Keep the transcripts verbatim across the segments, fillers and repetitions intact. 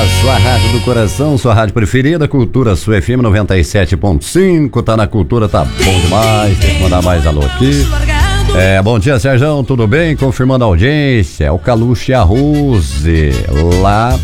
sua rádio do coração, sua rádio preferida, Cultura Sua F M noventa e sete ponto cinco, tá na Cultura, tá bom demais, tem que mandar mais alô aqui. É, bom dia, Sérgio, tudo bem? Confirmando a audiência, é o Caluche e a Rose, lá,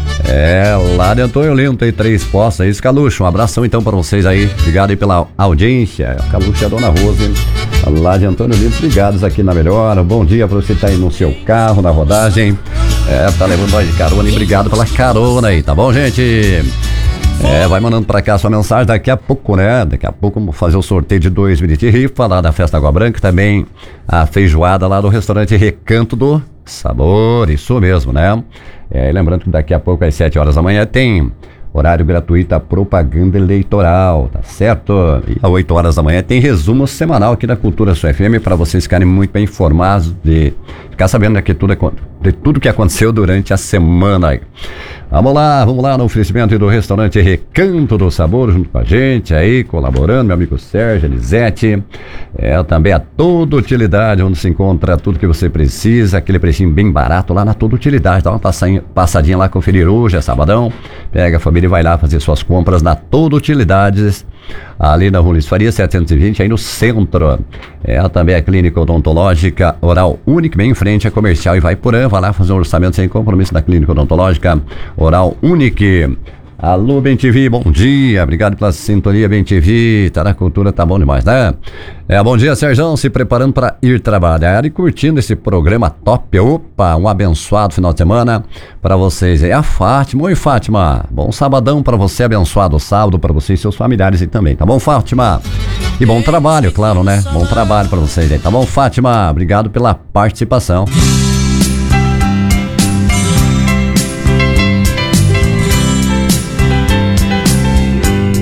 é, lá de Antônio Lino, tem três postos, é isso, Caluche, um abração então para vocês aí, obrigado aí pela audiência, o Caluche e a Dona Rose, lá de Antônio Lino, ligados aqui na Melhor. Bom dia para você que tá aí no seu carro, na rodagem, é, tá levando nós de carona e obrigado pela carona aí, tá bom, gente? É, vai mandando pra cá sua mensagem daqui a pouco, né? Daqui a pouco vamos fazer o sorteio de dois bilhetes de rifa lá da Festa Água Branca, também a feijoada lá do restaurante Recanto do Sabor, isso mesmo, né? É, lembrando que daqui a pouco às sete horas da manhã tem horário gratuito a propaganda eleitoral, tá certo? E às oito horas da manhã tem resumo semanal aqui da Cultura Sua F M para vocês ficarem muito bem informados, de ficar sabendo de, que tudo, de tudo que aconteceu durante a semana aí. Vamos lá, vamos lá no oferecimento do restaurante Recanto do Sabor, junto com a gente aí, colaborando, meu amigo Sérgio, Elisete, é, também a Toda Utilidade, onde se encontra tudo que você precisa, aquele precinho bem barato lá na Toda Utilidade, dá uma passadinha, passadinha lá, conferir hoje, é sabadão, pega a família e vai lá fazer suas compras na Toda Utilidades, ali na Rua Luiz Faria, setecentos e vinte, aí no centro. É, também a Clínica Odontológica Oral Única, bem em frente à Comercial Ivaiporã, vai lá fazer um orçamento sem compromisso da Clínica Odontológica Oral Única. Alô, Bem T V, bom dia, obrigado pela sintonia, Bem T V, tá na Cultura, tá bom demais, né? É, bom dia, Sérgio, se preparando para ir trabalhar e curtindo esse programa top. Opa, um abençoado final de semana para vocês. É a Fátima, oi Fátima, bom sabadão para você, abençoado sábado para você e seus familiares aí também, tá bom, Fátima? E bom trabalho, claro, né? Bom trabalho para vocês aí, tá bom, Fátima? Obrigado pela participação.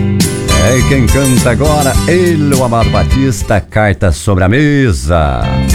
É quem canta agora, ele, o Amado Batista, Carta sobre a Mesa.